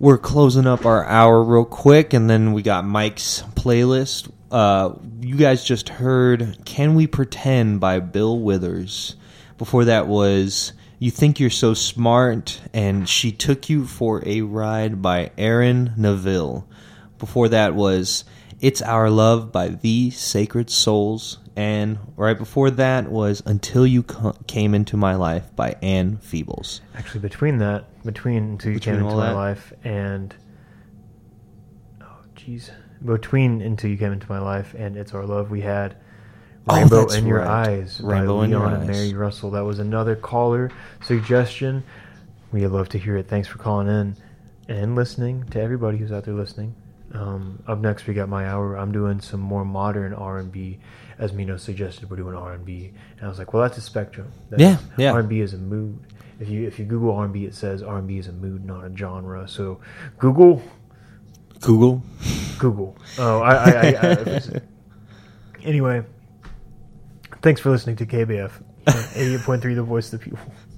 we're closing up our hour real quick, and then we got Mike's playlist. You guys just heard Can We Pretend by Bill Withers. Before that was You Think You're So Smart, and She Took You for a Ride by Aaron Neville. Before that was It's Our Love by The Sacred Souls. And right before that was Until You Came Into My Life by Ann Feebles. Actually, between Until You Came Into My Life and... Between Until You Came Into My Life and It's Our Love, we had Rainbow in Your Eyes by Leon and Mary Russell. That was another caller suggestion. We'd love to hear it. Thanks for calling in and listening, to everybody who's out there listening. Up next, we got my hour. I'm doing some more modern R&B. As Mino suggested, we're doing R&B. And I was like, well, that's a spectrum. Yeah. R&B is a mood. If you Google R&B, it says R&B is a mood, not a genre. So Google. Oh, anyway, thanks for listening to KBF 88.3, The Voice of the People.